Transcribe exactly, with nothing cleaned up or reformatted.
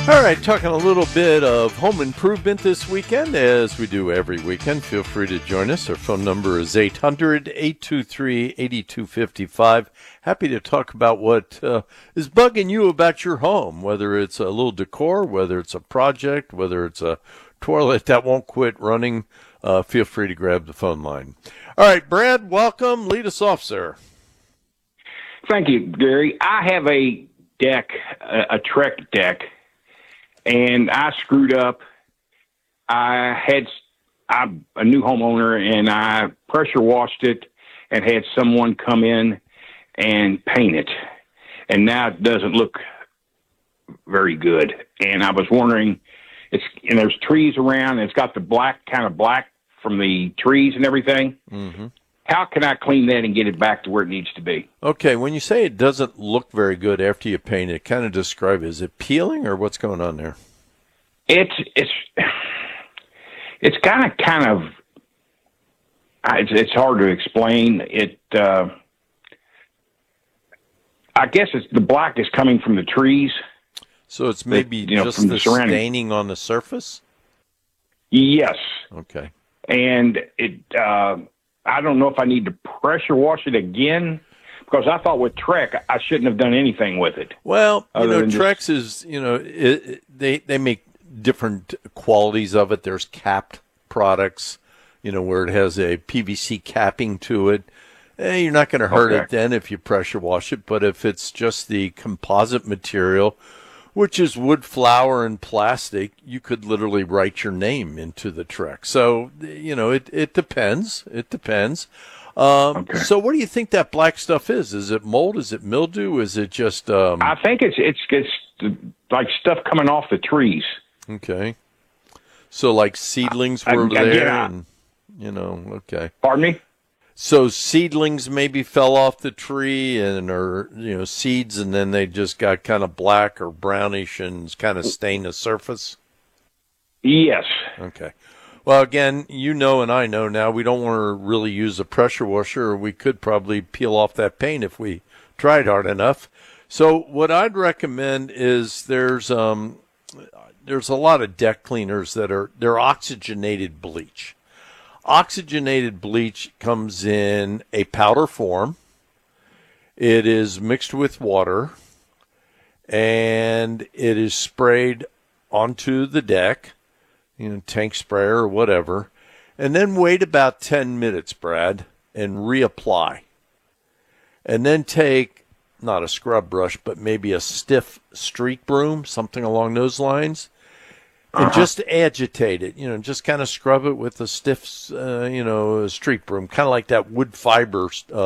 All right, talking a little bit of home improvement this weekend, as we do every weekend. Feel free to join us. Our phone number is eight hundred, eight two three, eight two five five. Happy to talk about what uh, is bugging you about your home, whether it's a little decor, whether it's a project, whether it's a toilet that won't quit running. Uh, feel free to grab the phone line. All right, Brad, welcome. Lead us off, sir. Thank you, Gary. I have a deck, a, a Trek deck, and I screwed up. I had I'm a new homeowner, and I pressure washed it and had someone come in and paint it. And now it doesn't look very good. And I was wondering, it's and there's trees around, and it's got the black, kind of black from the trees and everything. Mm-hmm. How can I clean that and get it back to where it needs to be? Okay, when you say it doesn't look very good after you paint it, kind of describe it. Is it peeling or what's going on there? It's it's it's kind of kind of it's, it's hard to explain. It uh, I guess it's the black is coming from the trees. So it's maybe you know, just from the the surrounding- staining on the surface? Yes, Okay. and it. Uh, I don't know if I need to pressure wash it again, because I thought with Trek I shouldn't have done anything with it. Well, you Other know, than just- Trex is, you know, it, it, they they make different qualities of it. There's capped products, you know, where it has a P V C capping to it. Eh, you're not going to hurt Okay. it then if you pressure wash it. But if it's just the composite material, which is wood, flour, and plastic, you could literally write your name into the Trex. So, you know, it, it depends. It depends. Um, Okay. So what do you think that black stuff is? Is it mold? Is it mildew? Is it just... Um, I think it's it's it's like stuff coming off the trees. Okay. So like seedlings I- were I- there yeah. and, you know, okay. Pardon me? So seedlings maybe fell off the tree and or, you know, seeds and then they just got kind of black or brownish and kind of stained the surface? Yes. Okay. Well, again, you know and I know now we don't want to really use a pressure washer, or we could probably peel off that paint if we tried hard enough. So what I'd recommend is there's um there's a lot of deck cleaners that are they're oxygenated bleach. Oxygenated bleach comes in a powder form. It is mixed with water, and it is sprayed onto the deck, you know, tank sprayer or whatever, and then wait about ten minutes, Brad, and reapply. And then take, not a scrub brush, but maybe a stiff streak broom, something along those lines, and just agitate it, you know, just kind of scrub it with a stiff, uh, you know, streak broom, kind of like that wood fiber uh,